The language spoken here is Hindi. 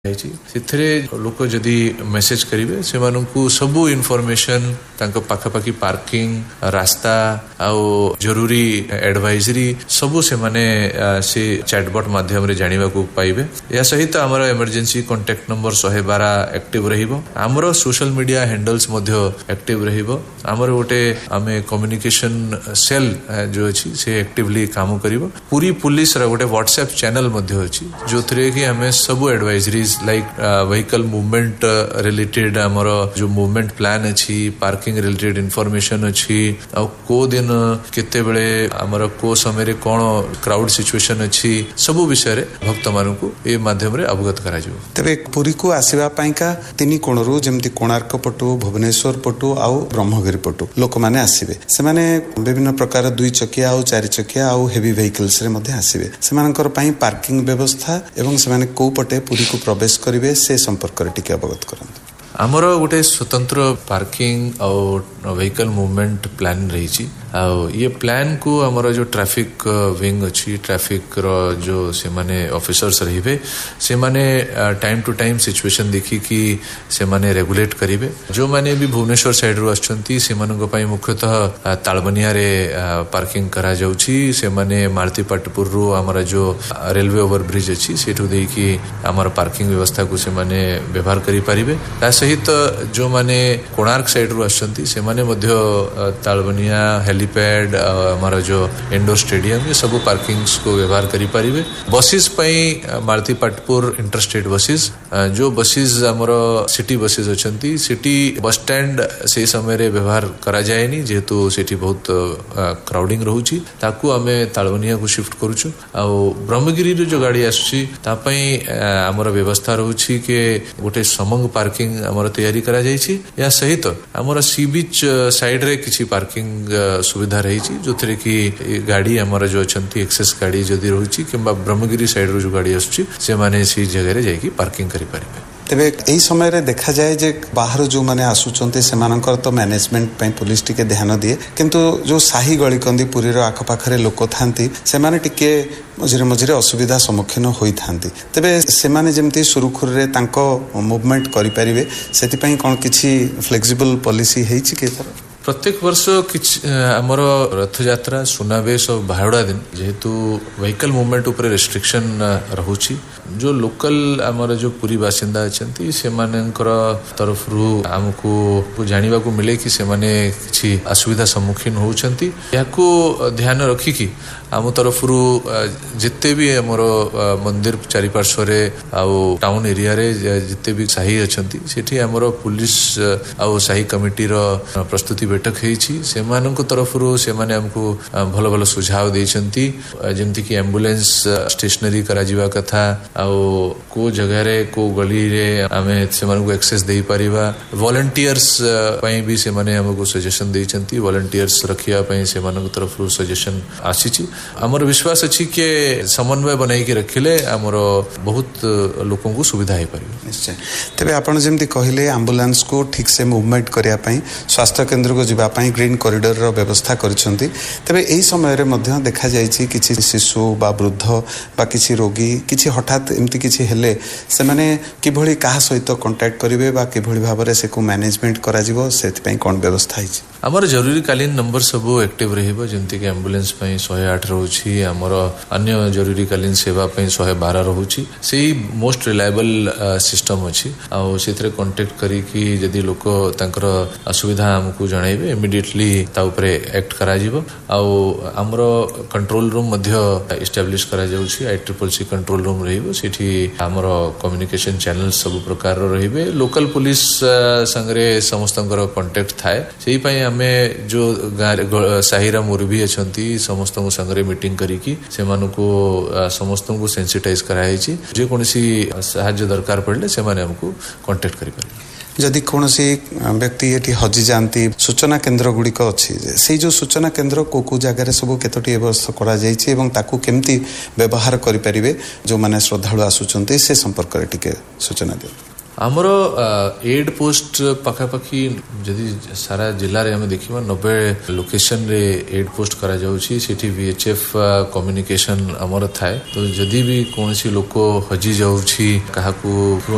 लोक जदि मेसेज करेंगे से सबू इनफॉरमेशन पाखापाखि पार्किंग रास्ता आउ जरूरी एडवाइजरी सबू से चैटबॉट माध्यम रे जानिबा को पाइबे। या सहित हमर इमरजेंसी कांटेक्ट नंबर 112 एक्टिव रहिबो। हमर सोशल मीडिया हैंडल्स मध्ये एक्टिव रहिबो। हमर गोटे आमे कम्युनिकेशन सेल जो अछि से एक्टिवली काम करिवो। पूरी पुलिस रा गोटे व्हाट्सएप चैनल मध्ये अछि जो थरे कि हमें सबू advisories like vehicle movement related हमर जो मूवमेंट प्लान अछि पार्किंग रिलेटेड इनफॉरमेशन अछि आ को दिन केते बेले हमर को समय रे कोन क्राउड सिचुएशन अछि सबू विषय रे भक्त मानकु ए माध्यम रे अवगत करा जो। तबे पुरी को आसीबा पाइका तिनी कोणरू जेमति कोणार्क पटु भुवनेश्वर पटु आ ब्रह्मगिरी पटु लोक माने आसीबे। से माने विभिन्न प्रकार दुई चकिया आ चारि चकिया आ हेवी व्हीकल्स रे मध्ये आसीबे। से मानकर पई पार्किंग व्यवस्था एवं से माने को पटे पुरी को प्रवेश करिवे से संपर्क रे टिके अवगत करंतु। हमर गोटे स्वतंत्र पार्किंग और व्हीकल मूवमेंट प्लान रही ये प्लान को हमर जो ट्रैफिक विंग अच्छी ट्रैफिक रो जो से माने ऑफिसर्स रहिबे से माने टाइम टू टाइम सिचुएशन देखी कि से माने रेगुलेट करिवे। जो माने भी भुवनेश्वर साइड रो आछंती से मानक पई मुख्यतः तालबनिया रे पार्किंग करा जाउची। से माने मालती पाटपुर रो हमर जो रेलवे ओवर ब्रिज अछि सेठु देई कि हमर पार्किंग व्यवस्था को से माने व्यवहार करि परिबे। ता सहित जो माने कोणार्क साइड रो आछंती से माने मध्य तालबनिया हेलीपैड हमारा जो इंडोर स्टेडियम ये सब पार्किंग्स को व्यवहार करि परिबे। बसेस पई मालती पाटपुर इंटरस्टेट बसेस जो बसेस हमरो city buses अछंती city bus stand से समय रे व्यवहार करा जायनी जेतु सिटी बहुत क्राउडिंग रहउची ताकू हमें तालबनिया को शिफ्ट करूछु। आ ब्रह्मगिरी रो जो गाड़ी आछी ता पई हमरो व्यवस्था रहउची के गोटे समंग पार्किंग हमरो तैयारी करा जायछि। या सहित हमरो सी बीच साइड रे किछि पार्किंग सुविधा रही जो थे कि गाड़ी हमारा जो अच्छी एक्सेस गाड़ी जदि रही कि ब्रह्मगिरी साइड रो जो गाड़ी आसुची से माने सी जगह रे जाई पार्किंग करि परिबे। तेबे एही समय रे देखा जाए जे बाहर जो माने आसुचंते से मानकर तो मैनेजमेंट पई पुलिस टिके ध्यान दिए किंतु जो साही गली कंदी पुरी रो आख पाखरे लोक थांती से माने टिके मझिरे मझिरे असुविधा सम्मुखीन होई थांती। तेबे से माने जेमति सुरुखुर रे तांको मूवमेंट करि परिबे सेति पई कोन किछि फ्लेक्सिबल पॉलिसी हेछि के तरह प्रत्येक वर्ष हमर रथ यात्रा सुनावेश और बाहुड़ा दिन जेहेतु व्हीकल मूवमेंट ऊपर रेस्ट्रिक्शन रहउची जो लोकल हमर जो पूरी बासिंदा अछंती से मानकर तरफ रु हमको जानिबा को मिले कि से माने किछि असुविधा सम्मुखीन होउछंती याको ध्यान रखी कि हम तरफ रु जिते भी हमर मंदिर चारि पार्श्व रे आ टाउन एरिया रे जिते भी साही अछंती सेठी हमर पुलिस आ साही कमिटी रो प्रस्तुति बैठक हेछि से मानक तरफ रु से माने हमको भलो भलो सुझाव देछंती जेमति कि एम्बुलेंस स्टेशनरी करा जीवा कथा आ को जगह रे को गली रे हमें से मानक एक्सेस देई परिबा। वॉलंटियर्स पई भी से माने हमको सजेशन देछंती वॉलंटियर्स रखिया पई से मानक तरफ रु सजेशन आसीछि। हमर विश्वास अछि कि समन्वय बनाई के रखिले हमर बहुत लोकन को सुविधा हे परिबो। निश्चय तबे आपण जेमति कहिले एम्बुलेंस को ठीक से मूवमेंट करिया पई स्वास्थ्य केंद्र को जीवा पई ग्रीन कॉरिडोर रो व्यवस्था करिसंती। तबे एही समय रे मध्य देखा जायछि किछि शिशु बा वृद्ध बा किछि रोगी किछि हठात एमति किछि हेले से माने किभଳି काहा सहित कांटेक्ट करिवे बा किभଳି भाबरे से को मैनेजमेंट करा जिवो सेति पई कोन व्यवस्था हिछि। हमर जरूरी कालीन नंबर सब एक्टिव रहिबो जेमति कि एम्बुलेंस पई 108 रहउछि हमर अन्य जरूरी कालीन सेवा पई 112 रहउछि सेही मोस्ट रिलायबल सिस्टम अछि आ सेथरे कांटेक्ट करी कि यदि लोक तांकर असुविधा हमकु जणाइबे इमिडिएटली ता ऊपरे एक्ट करा जिवो। आ हमर कंट्रोल रूम मध्य एस्टैब्लिश करा जाउछि ICCC कंट्रोल रूम रहिबो सेठी हमर कम्युनिकेशन चैनल सब प्रकार रहिबे। लोकल पुलिस संगरे समस्तंकर कांटेक्ट थाए सेही पई हमें जो साहिरा मुरबी अछंती समस्त संगरे मीटिंग करिकी से मानको समस्त को सेंसिटाइज कराइछि जे कोनसी सहायता दरकार पड़ले से माने हमको कांटेक्ट करि परिबे। जदि कौन सी व्यक्ति ये हजि जाती सूचना केन्द्र गुड़िक अच्छी से जो सूचना केन्द्र को जगार सब केतोटी व्यवस्था करा जायछि एवं ताकू केमती व्यवहार करि परिबे जो माने श्रद्धालु आसुचंते से संपर्क रे टिके सूचना दियो। हमर एड पोस्ट पाखापाखि जदि सारा जिल्ला रे हम देखिबा 90 लोकेशन रे एड पोस्ट करा जाउछि सेठी VHF कम्युनिकेशन हमर थाए तो जदि भी कोनसी लोक हजि जाउछि काहाकू